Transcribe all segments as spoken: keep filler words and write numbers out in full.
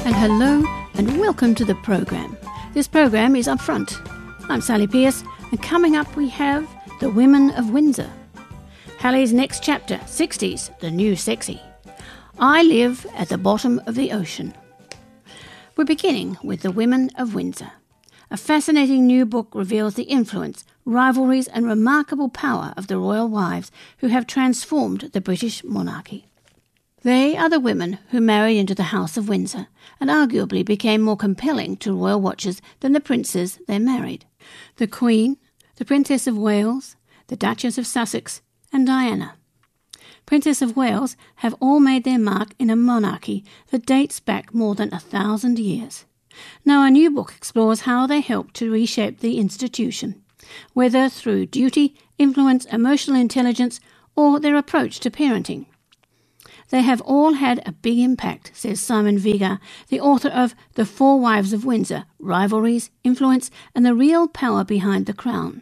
And hello and welcome to the program. This program is Upfront. I'm Sally Pierce, and coming up we have The Women of Windsor. Halley's next chapter, sixties, The New Sexy. I Live at the Bottom of the Ocean. We're beginning with The Women of Windsor. A fascinating new book reveals the influence, rivalries and remarkable power of the royal wives who have transformed the British monarchy. They are the women who married into the House of Windsor and arguably became more compelling to royal watchers than the princes they married. The Queen, the Princess of Wales, the Duchess of Sussex and Diana. Princess of Wales have all made their mark in a monarchy that dates back more than a thousand years. Now our new book explores how they helped to reshape the institution, whether through duty, influence, emotional intelligence, or their approach to parenting. They have all had a big impact, says Simon Vega, the author of The Four Wives of Windsor, Rivalries, Influence, and the Real Power Behind the Crown.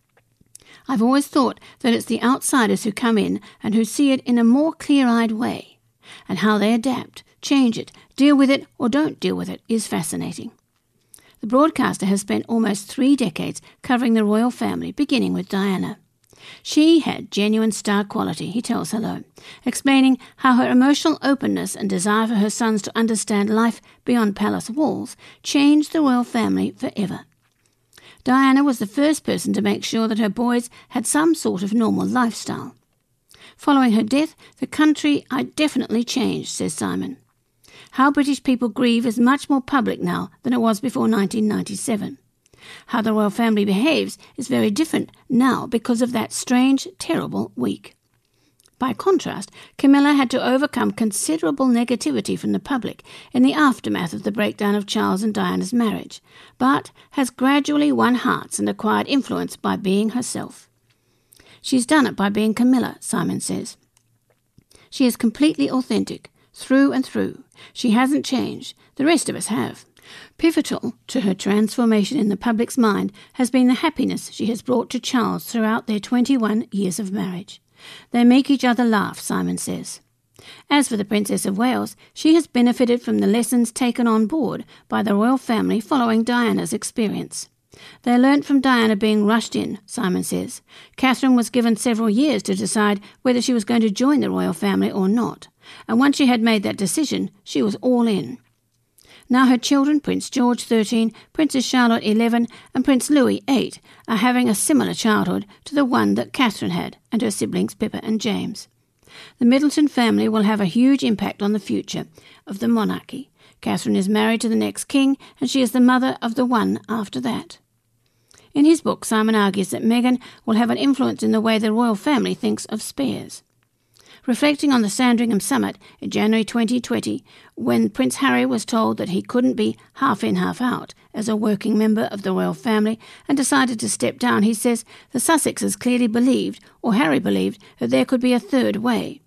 I've always thought that it's the outsiders who come in and who see it in a more clear-eyed way, and how they adapt, change it, deal with it, or don't deal with it is fascinating. The broadcaster has spent almost three decades covering the royal family, beginning with Diana. She had genuine star quality, he tells Hello, explaining how her emotional openness and desire for her sons to understand life beyond palace walls changed the royal family forever. Diana was the first person to make sure that her boys had some sort of normal lifestyle. Following her death, the country definitely changed, says Simon. How British people grieve is much more public now than it was before nineteen ninety-seven. How the royal family behaves is very different now because of that strange, terrible week. By contrast, Camilla had to overcome considerable negativity from the public in the aftermath of the breakdown of Charles and Diana's marriage, but has gradually won hearts and acquired influence by being herself. She's done it by being Camilla, Simon says. She is completely authentic, through and through. She hasn't changed. The rest of us have. Pivotal to her transformation in the public's mind has been the happiness she has brought to Charles throughout their twenty-one years of marriage. They make each other laugh, Simon says. As for the Princess of Wales, she has benefited from the lessons taken on board by the royal family following Diana's experience. They learnt from Diana being rushed in, Simon says. Catherine was given several years to decide whether she was going to join the royal family or not, and once she had made that decision, she was all in. Now her children, Prince George, thirteen, Princess Charlotte, eleven, and Prince Louis, eight, are having a similar childhood to the one that Catherine had and her siblings Pippa and James. The Middleton family will have a huge impact on the future of the monarchy. Catherine is married to the next king, and she is the mother of the one after that. In his book, Simon argues that Meghan will have an influence in the way the royal family thinks of spares. Reflecting on the Sandringham Summit in January twenty twenty, when Prince Harry was told that he couldn't be half in, half out as a working member of the royal family and decided to step down, he says the Sussexes clearly believed, or Harry believed, that there could be a third way.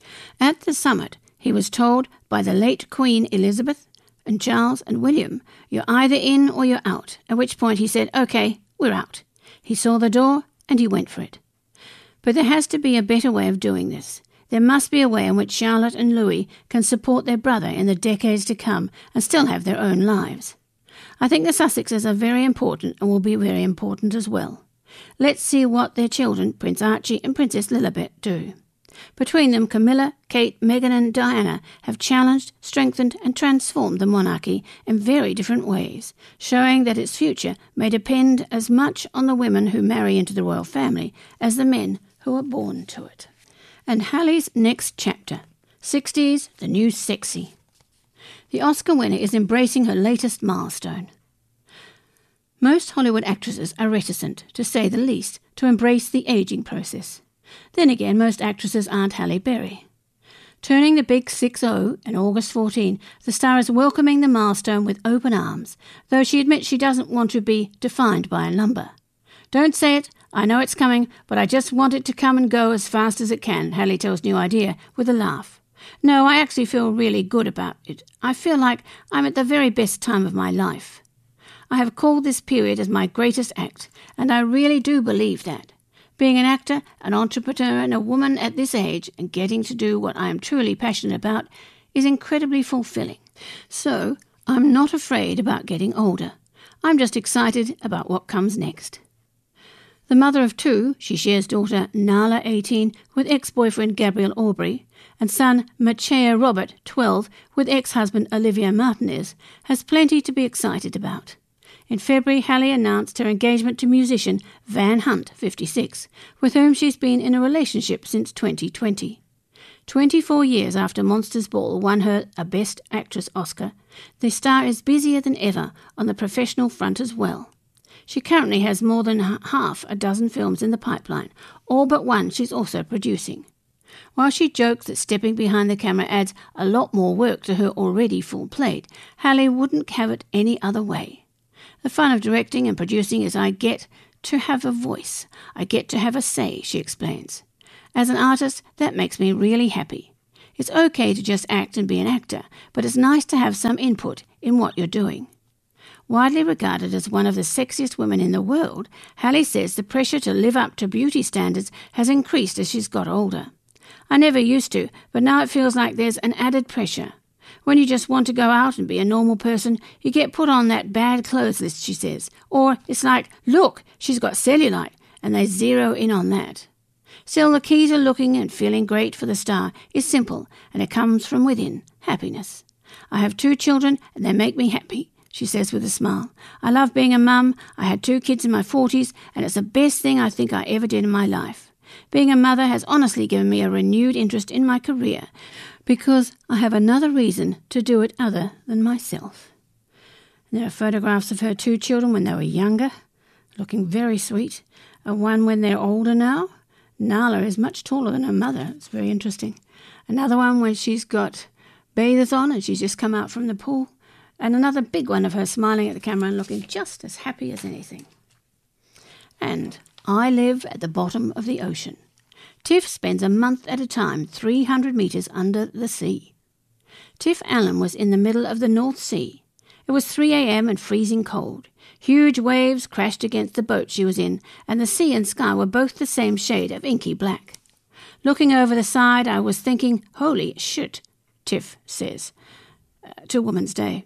At the summit, he was told by the late Queen Elizabeth and Charles and William, "You're either in or you're out," at which point he said, "OK, we're out." He saw the door and he went for it. But there has to be a better way of doing this. There must be a way in which Charlotte and Louis can support their brother in the decades to come and still have their own lives. I think the Sussexes are very important and will be very important as well. Let's see what their children, Prince Archie and Princess Lilibet, do. Between them, Camilla, Kate, Meghan and Diana have challenged, strengthened and transformed the monarchy in very different ways, showing that its future may depend as much on the women who marry into the royal family as the men who are born to it. And Halley's next chapter, sixties, The New Sexy. The Oscar winner is embracing her latest milestone. Most Hollywood actresses are reticent, to say the least, to embrace the aging process. Then again, most actresses aren't Halle Berry. Turning the big six oh in August fourteenth, the star is welcoming the milestone with open arms, though she admits she doesn't want to be defined by a number. "Don't say it, I know it's coming, but I just want it to come and go as fast as it can," Halle tells New Idea with a laugh. "No, I actually feel really good about it. I feel like I'm at the very best time of my life. I have called this period as my greatest act, and I really do believe that. Being an actor, an entrepreneur, and a woman at this age, and getting to do what I am truly passionate about, is incredibly fulfilling. So, I'm not afraid about getting older. I'm just excited about what comes next. The mother of two, she shares daughter Nala, eighteen, with ex-boyfriend Gabriel Aubrey, and son Machea Robert, twelve, with ex-husband Olivia Martinez, has plenty to be excited about. In February, Hallie announced her engagement to musician Van Hunt, fifty-six, with whom she's been in a relationship since twenty twenty. twenty-four years after Monsters Ball won her a Best Actress Oscar, the star is busier than ever on the professional front as well. She currently has more than half a dozen films in the pipeline, all but one she's also producing. While she jokes that stepping behind the camera adds a lot more work to her already full plate, Hallie wouldn't have it any other way. The fun of directing and producing is I get to have a voice. I get to have a say, she explains. As an artist, that makes me really happy. It's okay to just act and be an actor, but it's nice to have some input in what you're doing. Widely regarded as one of the sexiest women in the world, Hallie says the pressure to live up to beauty standards has increased as she's got older. I never used to, but now it feels like there's an added pressure. When you just want to go out and be a normal person, you get put on that bad clothes list, she says. Or it's like, look, she's got cellulite, and they zero in on that. Still, the key to looking and feeling great for the star is simple, and it comes from within, happiness. I have two children, and they make me happy, she says with a smile. I love being a mum. I had two kids in my forties, and it's the best thing I think I ever did in my life. Being a mother has honestly given me a renewed interest in my career, because I have another reason to do it other than myself. And there are photographs of her two children when they were younger, looking very sweet, and one when they're older now. Nala is much taller than her mother. It's very interesting. Another one when she's got bathers on and she's just come out from the pool. And another big one of her smiling at the camera and looking just as happy as anything. And I live at the bottom of the ocean. Tiff spends a month at a time three hundred metres under the sea. Tiff Allen was in the middle of the North Sea. It was three a.m. and freezing cold. Huge waves crashed against the boat she was in, and the sea and sky were both the same shade of inky black. Looking over the side, I was thinking, holy shit, Tiff says, uh, to Woman's Day.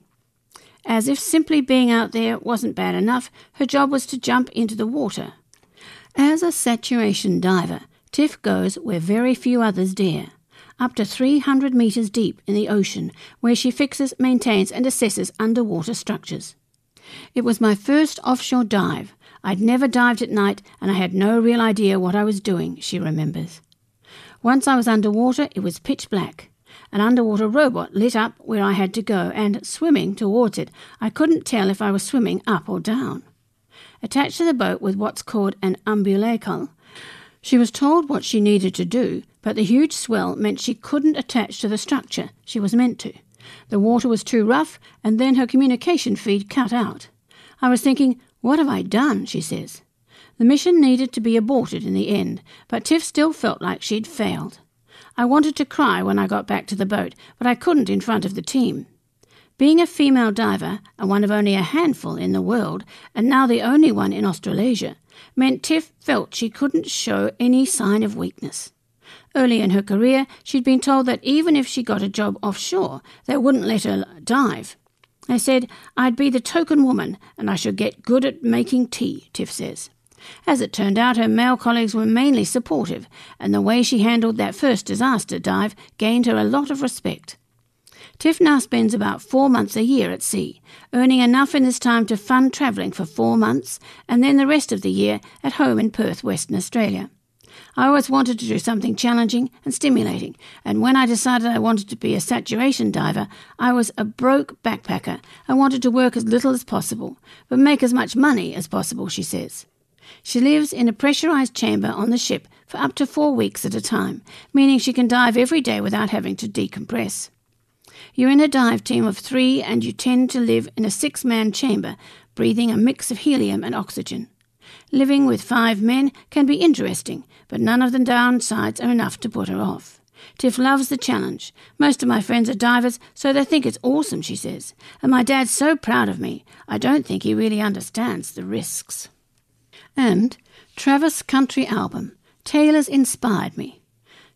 As if simply being out there wasn't bad enough, her job was to jump into the water. As a saturation diver, Tiff goes where very few others dare, up to three hundred metres deep in the ocean, where she fixes, maintains and assesses underwater structures. It was my first offshore dive. I'd never dived at night, and I had no real idea what I was doing, she remembers. Once I was underwater, it was pitch black. An underwater robot lit up where I had to go, and swimming towards it, I couldn't tell if I was swimming up or down. Attached to the boat was what's called an umbilical. She was told what she needed to do, but the huge swell meant she couldn't attach to the structure she was meant to. The water was too rough, and then her communication feed cut out. I was thinking, what have I done, she says. The mission needed to be aborted in the end, but Tiff still felt like she'd failed. I wanted to cry when I got back to the boat, but I couldn't in front of the team. Being a female diver, and one of only a handful in the world, and now the only one in Australasia, meant Tiff felt she couldn't show any sign of weakness. Early in her career, she'd been told that even if she got a job offshore, they wouldn't let her dive. They said, I'd be the token woman, and I should get good at making tea, Tiff says. As it turned out, her male colleagues were mainly supportive, and the way she handled that first disaster dive gained her a lot of respect. Tiff now spends about four months a year at sea, earning enough in this time to fund travelling for four months, and then the rest of the year at home in Perth, Western Australia. I always wanted to do something challenging and stimulating, and when I decided I wanted to be a saturation diver, I was a broke backpacker and wanted to work as little as possible, but make as much money as possible, she says. She lives in a pressurised chamber on the ship for up to four weeks at a time, meaning she can dive every day without having to decompress. You're in a dive team of three, and you tend to live in a six-man chamber, breathing a mix of helium and oxygen. Living with five men can be interesting, but none of the downsides are enough to put her off. Tiff loves the challenge. Most of my friends are divers, so they think it's awesome, she says. And my dad's so proud of me. I don't think he really understands the risks. And Travis Country album, Taylor's Inspired Me.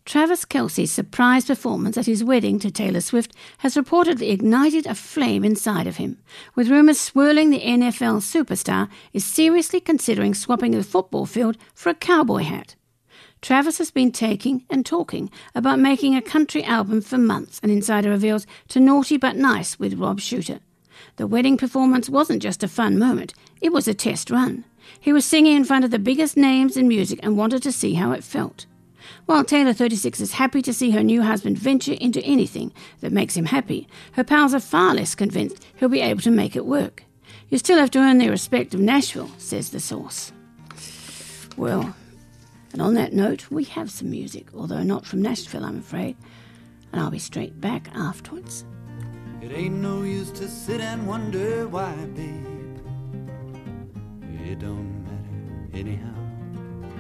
Travis Kelce's surprise performance at his wedding to Taylor Swift has reportedly ignited a flame inside of him, with rumours swirling the N F L superstar is seriously considering swapping the football field for a cowboy hat. Travis has been taking and talking about making a country album for months, an insider reveals, to Naughty But Nice with Rob Shuter. The wedding performance wasn't just a fun moment, it was a test run. He was singing in front of the biggest names in music and wanted to see how it felt. While Taylor, thirty-six, is happy to see her new husband venture into anything that makes him happy, her pals are far less convinced he'll be able to make it work. You still have to earn the respect of Nashville, says the source. Well, and on that note, we have some music, although not from Nashville, I'm afraid. And I'll be straight back afterwards. It ain't no use to sit and wonder why, babe. It don't matter anyhow.